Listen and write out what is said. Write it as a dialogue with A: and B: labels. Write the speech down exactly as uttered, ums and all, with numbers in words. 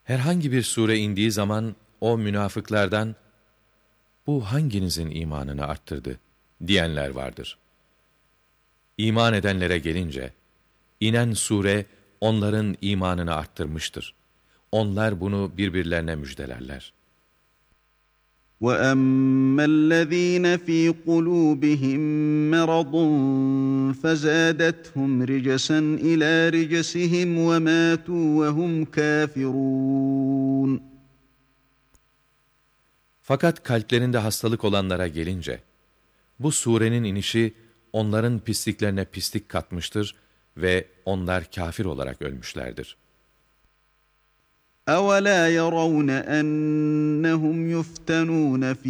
A: Herhangi bir sure indiği zaman o münafıklardan, bu hanginizin imanını arttırdı diyenler vardır. İman edenlere gelince, inen sure onların imanını arttırmıştır. Onlar bunu birbirlerine müjdelerler.
B: وَأَمَّا الَّذ۪ينَ ف۪ي قُلُوبِهِمْ مَرَضٌ فَزَادَتْهُمْ رِجَسًا اِلَى رِجَسِهِمْ وَمَاتُوا وَهُمْ كَافِرُونَ.
A: Fakat kalplerinde hastalık olanlara gelince, bu surenin inişi onların pisliklerine pislik katmıştır ve onlar kafir olarak ölmüşlerdir.
B: أَوَلَا يَرَوْنَ أَنَّهُمْ يُفْتَنُونَ فِي